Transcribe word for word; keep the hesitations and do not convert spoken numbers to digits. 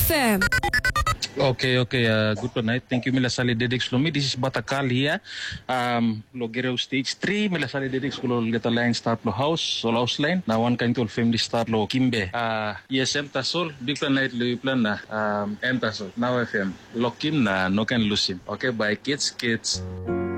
F M. Okay, okay. Uh, good night. Thank you, Mila Sali Dedix Lumi. This is Batakal here. Um, Logero Stage three. Mila Sali Dedix Kulo Geta Line Start Lo House, Sol House Line. Na one kind of family start Lo Kimbe. Uh, yes, M Tasol. Big plan night Lo plan na. Um, M Tasol. Now F M. Lock him na no can lose him. Okay, bye kids, kids.